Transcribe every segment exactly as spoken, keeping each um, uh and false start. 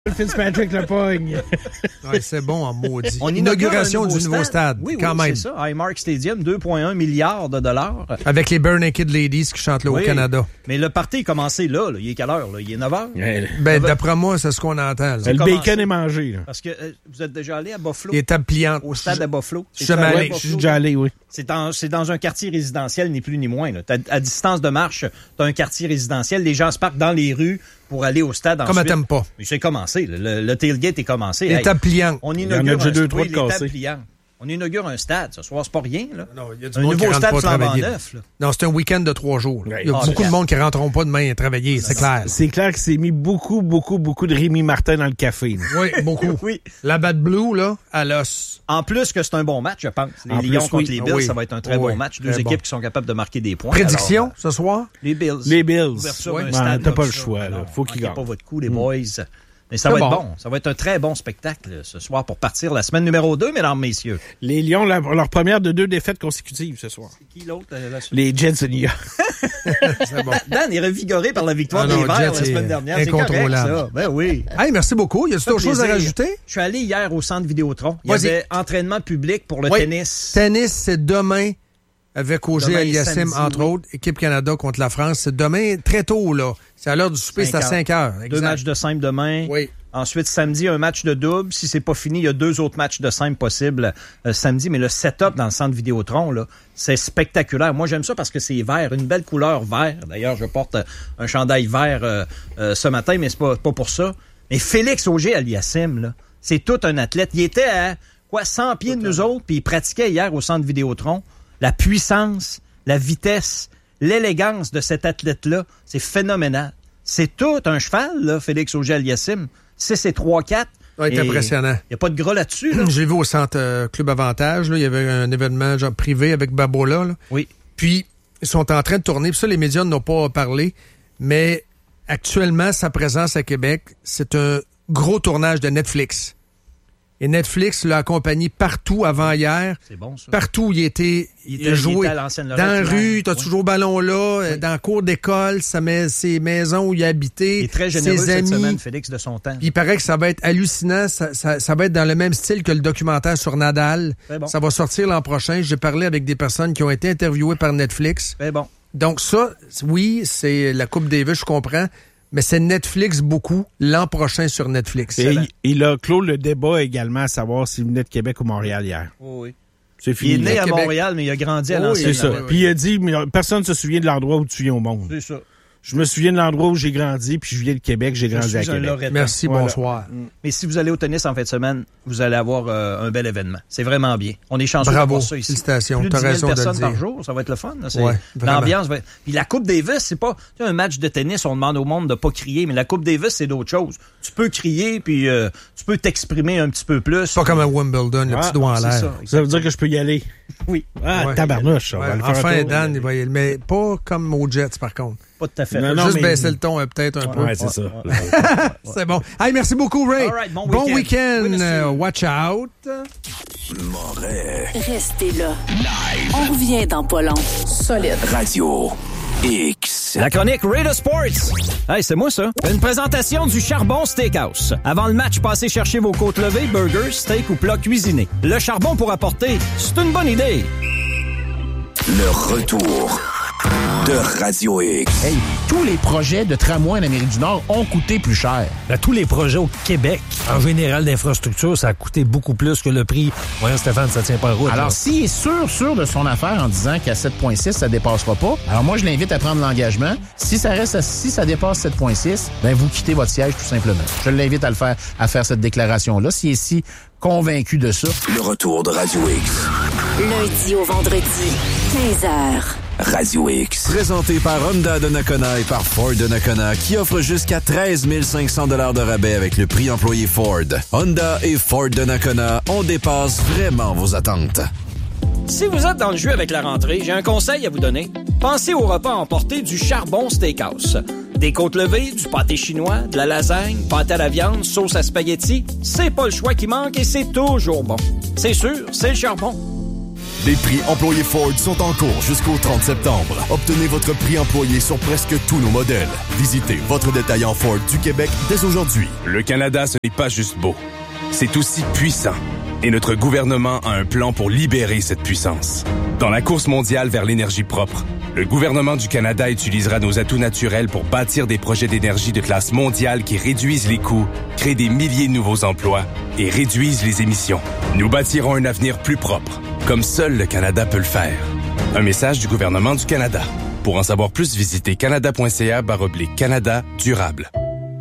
Fitzpatrick le pogne. Ouais, c'est bon en maudit. On Inauguration nouveau du nouveau stade, oui, quand oui, même. c'est ça. Highmark Stadium, deux virgule un milliards de dollars. Avec les Bare Naked Ladies qui chantent là oui, au Canada. Mais le party est commencé là, là. Il est quelle heure? Là? Il est neuf heures? Ouais, ben, d'après moi, c'est ce qu'on entend. Là. Le bacon est mangé. Là. Parce que euh, vous êtes déjà allé à Buffalo? Il est table pliante. Au stade à Buffalo? Je suis jamais allé. Je suis déjà allé, oui. C'est dans, c'est dans un quartier résidentiel, ni plus ni moins. Là. À distance de marche, tu as un quartier résidentiel. Les gens se parquent dans les rues pour aller au stade ensuite. Comme à t'aimes pas. Mais c'est commencé. Le, le, le tailgate est commencé. L'étape hey, pliante. On inaugure Il y en a déjà deux, trois de cassés. On inaugure un stade. Ce soir, c'est pas rien. Là. Non, il y a du un monde nouveau qui stade rentre pas flambant travailler. neuf. Là. Non, c'est un week-end de trois jours. Là. Il y a Ah, beaucoup de monde qui ne rentreront pas demain travailler, c'est clair. C'est clair que c'est mis beaucoup, beaucoup, beaucoup de Rémi Martin dans le café. Là. Oui, beaucoup. Oui. La Bad Blue, là, à l'os. En plus que c'est un bon match, je pense. Les En Lions plus, contre oui. les Bills, Oui. ça va être un très Oui. bon match. Deux Très équipes bon. qui sont capables de marquer des points. Prédiction, Alors, ce soir? les Bills. Les Bills. Ouverture Ouais. d'un Ben, stade t'as comme pas le ça. choix. Là. Alors, Faut qu'ils manquez gagnent. pas votre coup, les boys. Mais ça C'est va bon. être bon. Ça va être un très bon spectacle ce soir pour partir la semaine numéro deux, mesdames, messieurs. Les Lions, la- leur première de deux défaites consécutives ce soir. C'est qui l'autre? euh, la suite? Les Jets de New York. C'est bon. Dan est revigoré par la victoire Ah non, des Verts Jets, la c'est semaine dernière. C'est correct, incontrôlable. ça. Ben oui. Hey, merci beaucoup. Y a-t-il Ça d'autres fait choses à plaisir. rajouter? Je suis allé hier au centre Vidéotron. Il y Vas-y. avait entraînement public pour le Oui. tennis. Tennis, c'est demain avec Auger Demain, Aliassime, samedi, entre oui. autres. Équipe Canada contre la France. C'est demain, très tôt, là. C'est à l'heure du souper, c'est à cinq heures. Deux Exact. matchs de simple demain. Oui. Ensuite, samedi, un match de double. Si c'est pas fini, il y a deux autres matchs de simple possibles euh, samedi. Mais le setup dans le centre Vidéotron, là, c'est spectaculaire. Moi, j'aime ça parce que c'est vert, une belle couleur vert. D'ailleurs, je porte euh, un chandail vert euh, euh, ce matin, mais c'est pas, pas pour ça. Mais Félix Auger-Aliassime, là, c'est tout un athlète. Il était à quoi cent pieds de nous autres, puis il pratiquait hier au centre Vidéotron. La puissance, la vitesse, l'élégance de cet athlète-là, c'est phénoménal. C'est tout un cheval, là, Félix Auger-Aliassime. six et trois quatre. Ça va être impressionnant. Il n'y a pas de gras là-dessus. Là. J'ai vu au centre euh, Club Avantage, là, il y avait un événement genre privé avec Babola. Là. Oui. Puis, ils sont en train de tourner. Puis ça, les médias n'ont pas parlé. Mais actuellement, sa présence à Québec, c'est un gros tournage de Netflix. Et Netflix l'a accompagné partout avant hier. C'est bon, ça. Partout où il était, il, Il était- a il joué. était à l'ancienne Dans Lorette, la rue, t'as oui. toujours ballon là, Oui. dans la cour d'école, sa mais- ses maisons où il a habité, Il est très généreux ses cette amis. semaine, Félix, de son temps. Puis il paraît que ça va être hallucinant. Ça, ça, ça va être dans le même style que le documentaire sur Nadal. C'est bon. Ça va sortir l'an prochain. J'ai parlé avec des personnes qui ont été interviewées par Netflix. C'est bon. Donc ça, oui, c'est la Coupe Davis, je comprends. Mais c'est Netflix beaucoup l'an prochain sur Netflix. Et il, il a clos le débat également à savoir s'il venait de Québec ou Montréal hier. Oh, oui. C'est Il fini. est né là. à Québec. Montréal, mais il a grandi à Oh, l'ancienne C'est ça. Lorette. Puis il a dit, mais personne ne se souvient de l'endroit où tu viens au monde. C'est ça. Je me souviens de l'endroit où j'ai grandi, puis je viens de Québec, j'ai Je grandi à suis un Québec. Loretain. Merci, Voilà. bonsoir. Mais si vous allez au tennis en fin de semaine, vous allez avoir euh, un bel événement. C'est vraiment bien. On est chanceux Bravo. d'avoir ça ici. Félicitations. Plus de T'as dix mille raison de le personnes par dire. jour, ça va être le fun. là. C'est- Ouais, vraiment. L'ambiance va être... Puis la Coupe Davis, c'est pas tu sais, un match de tennis, on demande au monde de pas crier, mais la Coupe Davis, c'est d'autres choses. Tu peux crier, puis euh, tu peux t'exprimer un petit peu plus. Pas comme à Wimbledon, le Ah, petit doigt en C'est l'air. ça. Ça veut dire que je peux y aller. Oui, Ah, Ouais. tabarnouche, ça. on Ouais, va le faire enfin, un tour. Dan, il va y aller. Mais pas comme aux Jets, par contre. pas tout à fait. Non, non, Juste mais- baisser le ton euh, peut-être un peu. Ouais, c'est ça. C'est bon. Hey, merci beaucoup, Ray. All right, bon week-end. week-end. Oui, monsieur. Euh, watch out. Restez là. On revient dans pas long. Solide. Radio X. La chronique Raider Sports. Hey, c'est moi ça. Une présentation du Charbon Steakhouse. Avant le match, passez chercher vos côtes levées, burgers, steak ou plats cuisinés. Le charbon pour apporter, c'est une bonne idée. Le retour de Radio X. Hey, tous les projets de tramway en Amérique du Nord ont coûté plus cher. Ben, tous les projets au Québec, en général d'infrastructure, ça a coûté beaucoup plus que le prix. Voyons, Stéphane, ça tient pas la route. Alors, là. s'il est sûr, sûr de son affaire en disant qu'à sept virgule six, ça dépassera pas, alors moi, je l'invite à prendre l'engagement. Si ça reste à, si ça dépasse sept virgule six, ben, vous quittez votre siège tout simplement. Je l'invite à le faire, à faire cette déclaration-là. S'il est si convaincu de ça. Le retour de Radio X. Lundi au vendredi, quinze heures. Radio X. Présenté par Honda de Nakona et par Ford de Nakona, qui offre jusqu'à treize mille cinq cents dollars de rabais avec le prix employé Ford. Honda et Ford de Nakona, on dépasse vraiment vos attentes. Si vous êtes dans le jeu avec la rentrée, j'ai un conseil à vous donner. Pensez au repas emporté du Charbon Steakhouse. Des côtes levées, du pâté chinois, de la lasagne, pâte à la viande, sauce à spaghetti. C'est pas le choix qui manque et c'est toujours bon. C'est sûr, c'est le Charbon. Les prix employés Ford sont en cours jusqu'au trente septembre. Obtenez votre prix employé sur presque tous nos modèles. Visitez votre détaillant Ford du Québec dès aujourd'hui. Le Canada, ce n'est pas juste beau. C'est aussi puissant. Et notre gouvernement a un plan pour libérer cette puissance. Dans la course mondiale vers l'énergie propre, le gouvernement du Canada utilisera nos atouts naturels pour bâtir des projets d'énergie de classe mondiale qui réduisent les coûts, créent des milliers de nouveaux emplois et réduisent les émissions. Nous bâtirons un avenir plus propre, comme seul le Canada peut le faire. Un message du gouvernement du Canada. Pour en savoir plus, visitez canada.ca barre oblique Canada durable.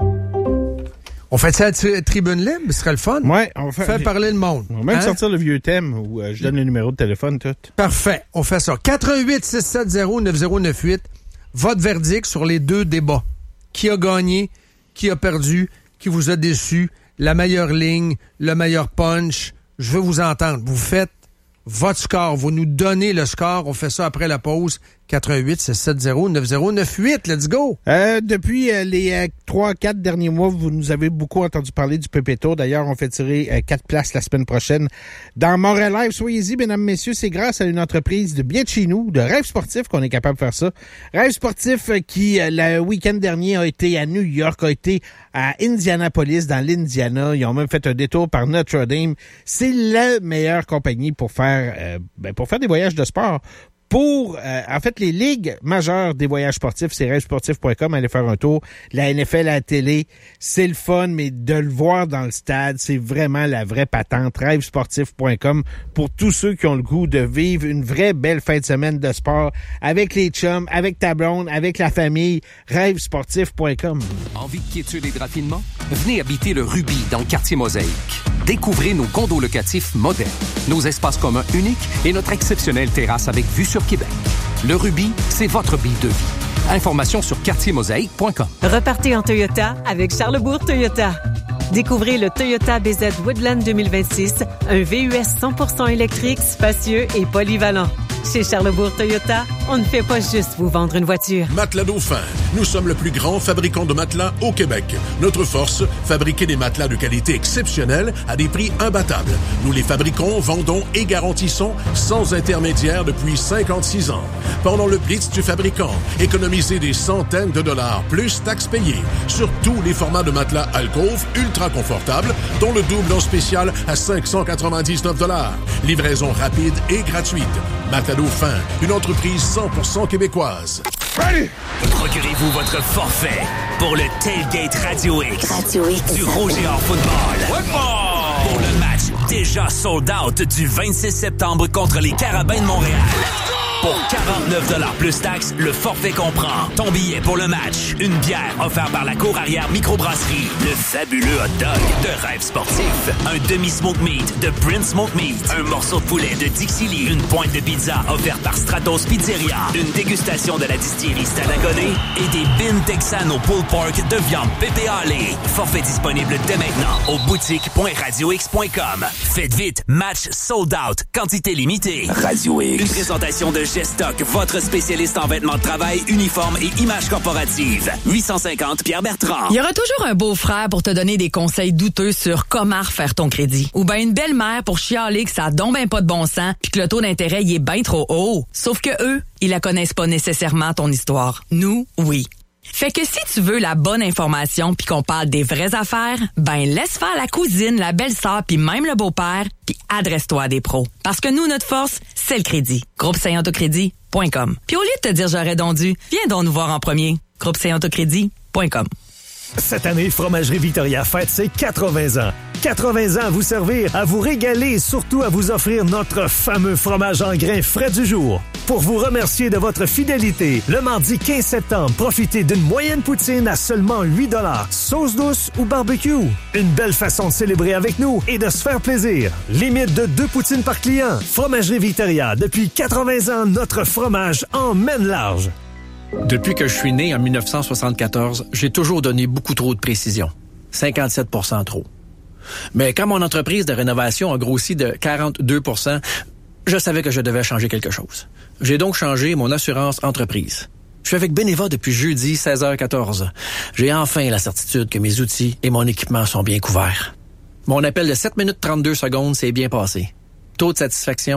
On fait ça à tri- Tribune Libre, ce serait le fun. Ouais, on fait. Faire parler le monde. On va même hein? sortir le vieux thème où euh, je donne le numéro de téléphone, tout. Parfait. On fait ça. quatre un huit six sept zéro neuf zéro neuf huit. Votre verdict sur les deux débats. Qui a gagné? Qui a perdu? Qui vous a déçu? La meilleure ligne? Le meilleur punch? Je veux vous entendre. Vous faites votre score. Vous nous donnez le score. On fait ça après la pause. quatre un huit six sept zéro neuf zéro neuf huit. Let's go! Euh, depuis euh, les trois quatre euh, derniers mois, vous nous avez beaucoup entendu parler du Pépéto. D'ailleurs, on fait tirer euh, quatre places la semaine prochaine dans Montréal Live. Soyez-y, mesdames, messieurs. C'est grâce à une entreprise de bien de chez nous, de Rêve Sportif, qu'on est capable de faire ça. Rêve Sportif euh, qui, euh, le week-end dernier, a été à New York, a été à Indianapolis, dans l'Indiana. Ils ont même fait un détour par Notre-Dame. C'est la meilleure compagnie pour faire, euh, ben, pour faire des voyages de sport. Pour, euh, en fait, les ligues majeures des voyages sportifs, c'est rêve sportif point com, allez faire un tour. La N F L à la télé, c'est le fun, mais de le voir dans le stade, c'est vraiment la vraie patente. rêve sportif point com pour tous ceux qui ont le goût de vivre une vraie belle fin de semaine de sport avec les chums, avec ta blonde, avec la famille. rêve sportif point com. Envie de quiétude et de raffinement? Venez habiter le Ruby dans le quartier Mosaïque. Découvrez nos condos locatifs modernes, nos espaces communs uniques et notre exceptionnelle terrasse avec vue sur Québec. Le Ruby, c'est votre bille de vie. Informations sur quartier mosaïque point com. Repartez en Toyota avec Charlesbourg Toyota. Découvrez le Toyota B Z Woodland deux mille vingt-six, un V U S cent pour cent électrique, spacieux et polyvalent. Chez Charlesbourg Toyota, on ne fait pas juste vous vendre une voiture. Matelas Dauphin. Nous sommes le plus grand fabricant de matelas au Québec. Notre force, fabriquer des matelas de qualité exceptionnelle à des prix imbattables. Nous les fabriquons, vendons et garantissons sans intermédiaire depuis cinquante-six ans. Pendant le blitz du fabricant, économisez des centaines de dollars plus taxes payées sur tous les formats de matelas alcôve ultra confortables, dont le double en spécial à cinq cent quatre-vingt-dix-neuf dollars. Livraison rapide et gratuite. Matelas Dauphin, une entreprise cent pour cent québécoise. Ready? Procurez-vous votre forfait pour le Tailgate Radio X, Radio X. Du Rouge et Or Football. Football. Pour le match déjà sold out du vingt-six septembre contre les Carabins de Montréal. Pour quarante-neuf dollars plus taxes, le forfait comprend ton billet pour le match, une bière offerte par la cour arrière microbrasserie, le fabuleux hot dog de Rêve Sportif, un demi-smoke meat de Prince Smoke Meat, un morceau de poulet de Dixie Lee, une pointe de pizza offerte par Stratos Pizzeria, une dégustation de la distillerie Stanagoné et des bins Texano pulled pork de viande pépé halée. Forfait disponible dès maintenant au boutique point radio x point com. Faites vite, match sold out, quantité limitée. Radio X. Une présentation de Gestock, votre spécialiste en vêtements de travail, uniformes et images corporatives. huit cent cinquante Pierre Bertrand. Il y aura toujours un beau-frère pour te donner des conseils douteux sur comment refaire ton crédit. Ou bien une belle-mère pour chialer que ça a donc ben pas de bon sens puis que le taux d'intérêt il est bien trop haut. Sauf que eux, ils la connaissent pas nécessairement ton histoire. Nous, oui. Fait que si tu veux la bonne information puis qu'on parle des vraies affaires, ben laisse faire la cousine, la belle-sœur puis même le beau-père puis adresse-toi à des pros. Parce que nous, notre force, c'est le crédit. groupe saint autocrédit point com. Puis au lieu de te dire j'aurais donc dû, viens donc nous voir en premier. groupe saint autocrédit point com. Cette année, Fromagerie Victoria fête ses quatre-vingts ans. quatre-vingts ans à vous servir, à vous régaler et surtout à vous offrir notre fameux fromage en grains frais du jour. Pour vous remercier de votre fidélité, le mardi quinze septembre, profitez d'une moyenne poutine à seulement huit dollars, sauce douce ou barbecue. Une belle façon de célébrer avec nous et de se faire plaisir. Limite de deux poutines par client. Fromagerie Victoria, depuis quatre-vingts ans, notre fromage emmène large. Depuis que je suis né en dix-neuf cent soixante-quatorze, j'ai toujours donné beaucoup trop de précision. cinquante-sept pour cent trop. Mais quand mon entreprise de rénovation a grossi de quarante-deux pour cent, je savais que je devais changer quelque chose. J'ai donc changé mon assurance entreprise. Je suis avec Beneva depuis jeudi seize heures quatorze. J'ai enfin la certitude que mes outils et mon équipement sont bien couverts. Mon appel de sept minutes trente-deux secondes s'est bien passé. Taux de satisfaction,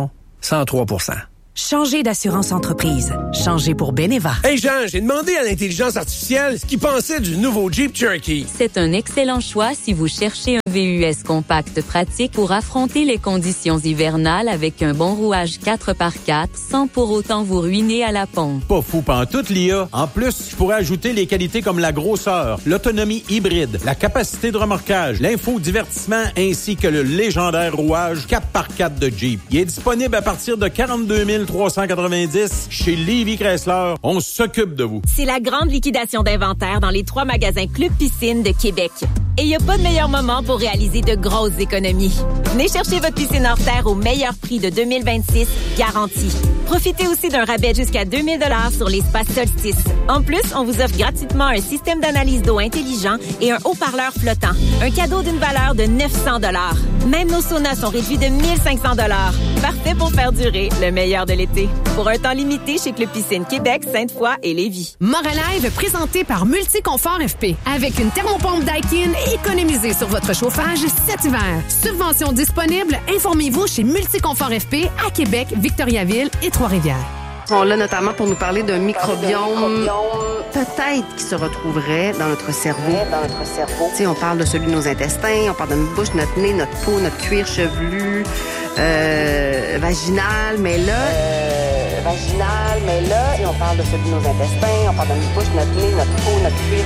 cent trois pour cent. Changez d'assurance entreprise. Changez pour Beneva. Hey Jean, j'ai demandé à l'intelligence artificielle ce qu'il pensait du nouveau Jeep Cherokee. C'est un excellent choix si vous cherchez un V U S compact pratique pour affronter les conditions hivernales avec un bon rouage quatre par quatre sans pour autant vous ruiner à la pompe. Pas fou pantoute, l'I A. En plus, je pourrais ajouter les qualités comme la grosseur, l'autonomie hybride, la capacité de remorquage, l'infodivertissement ainsi que le légendaire rouage quatre par quatre de Jeep. Il est disponible à partir de quarante-deux mille trois cent quatre-vingt-dix chez Lévy Chrysler. On s'occupe de vous. C'est la grande liquidation d'inventaire dans les trois magasins Club Piscine de Québec. Et il n'y a pas de meilleur moment pour réaliser de grosses économies. Venez chercher votre piscine hors terre au meilleur prix de deux mille vingt-six, garanti. Profitez aussi d'un rabais jusqu'à deux mille dollars sur l'espace Solstice. En plus, on vous offre gratuitement un système d'analyse d'eau intelligent et un haut-parleur flottant. Un cadeau d'une valeur de neuf cents dollars. Même nos saunas sont réduits de mille cinq cents dollars. Parfait pour faire durer le meilleur de l'été. Pour un temps limité chez Club Piscine Québec, Sainte-Foy et Lévis. Moralive présenté par Multiconfort F P. Avec une thermopompe Daikin, économisez sur votre chauffage cet hiver. Subvention disponible. Informez-vous chez Multiconfort F P à Québec, Victoriaville et Trois-Rivières. Ils sont là notamment pour nous parler d'un microbiome, peut-être qui se retrouverait dans notre cerveau. Dans notre cerveau. Tu sais, on parle de celui de nos intestins, on parle de notre bouche, notre nez, notre peau, notre cuir chevelu, euh, vaginal, mais là... Euh, vaginal, mais là, on parle de celui de nos intestins, on parle de notre bouche, notre nez, notre peau, notre cuir